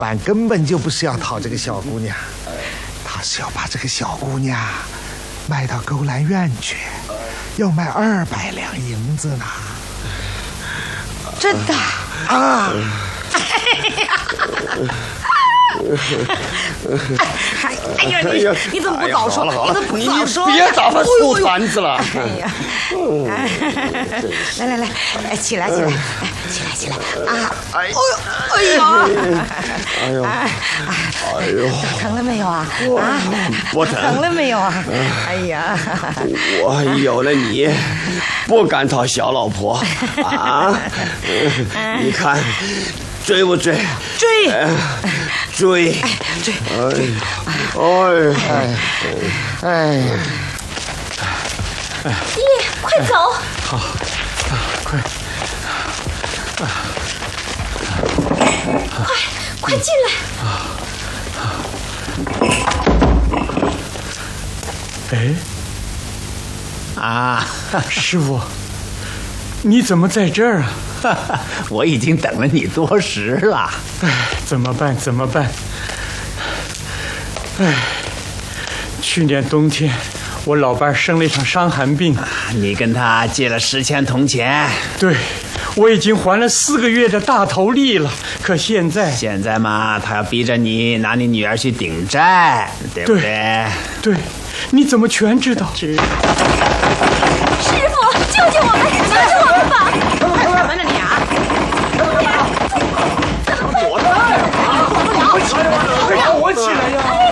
俺根本就不是要讨这个小姑娘，他是要把这个小姑娘卖到勾栏院去，要卖200两银子呢。 真的啊！ 哎呀，你怎么不早说？ 好了， 你怎么不早说？ 别打发醋团子了。 哎呀，来，起来啊！哎呦，疼了没有啊？ 不疼。 疼了没有啊？哎呀， 我有了你，不敢讨小老婆啊！你看，追不追？追！ 哎呀！ 爹，快走！ 好，快！ 快进来！ 哎，师傅，你怎么在这儿啊？ 我已经等了你多时了。 怎么办？去年冬天，我老伴生了一场伤寒病， 你跟他借了10千铜钱。 对，我已经还了4个月的大头利了。可现在嘛，他要逼着你拿你女儿去顶债，对不对？ 对，你怎么全知道？ 师傅，救救我们吧！ 快什么呢你啊？ 我起来呀！